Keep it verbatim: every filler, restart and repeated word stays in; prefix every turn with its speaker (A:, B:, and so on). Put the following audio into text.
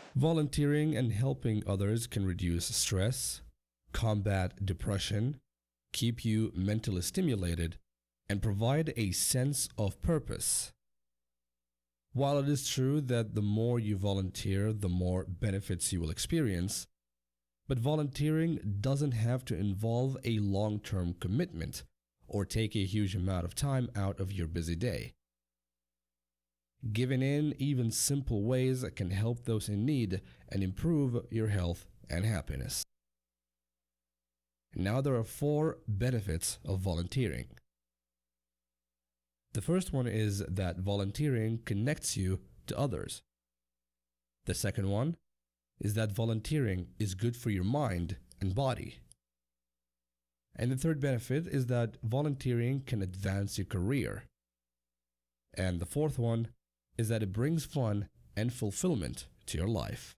A: Volunteering and helping others can reduce stress, combat depression, keep you mentally stimulated, and provide a sense of purpose. While it is true that the more you volunteer, the more benefits you will experience, but volunteering doesn't have to involve a long-term commitment or take a huge amount of time out of your busy day. Giving in even simple ways can help those in need and improve your health and happiness. Now there are four benefits of volunteering. The first one is that volunteering connects you to others. The second one is that volunteering is good for your mind and body. And the third benefit is that volunteering can advance your career. And the fourth one is that it brings fun and fulfillment to your life.